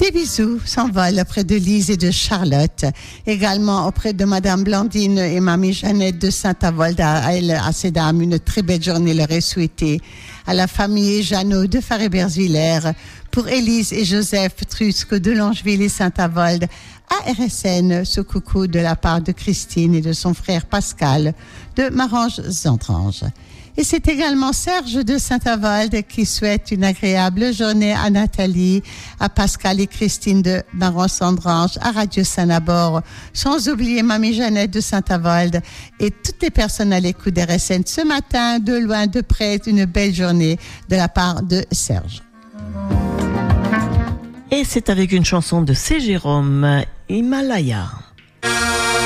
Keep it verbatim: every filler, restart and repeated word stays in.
Des bisous s'envolent auprès de Lise et de Charlotte, également auprès de Madame Blandine et Mamie Jeannette de Saint-Avold. À elle, à ces dames, une très belle journée leur est souhaitée. À la famille Jeannot de Faré-Berzviller, pour Élise et Joseph Trusque de Longeville et Saint-Avold. À R S N, ce coucou de la part de Christine et de son frère Pascal de Marange-Zandrange. Et c'est également Serge de Saint-Avold qui souhaite une agréable journée à Nathalie, à Pascal et Christine de Marange-Zandrange, à Radio Saint-Nabor, sans oublier Mamie Jeannette de Saint-Avold et toutes les personnes à l'écoute d'R S N ce matin, de loin, de près, une belle journée de la part de Serge. Et c'est avec une chanson de C. Jérôme, Himalaya.